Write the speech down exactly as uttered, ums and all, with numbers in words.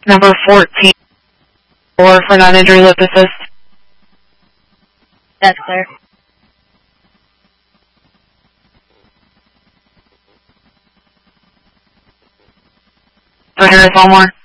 Number fourteen, or for non-injury lip assist. That's clear. For Harris Allmore.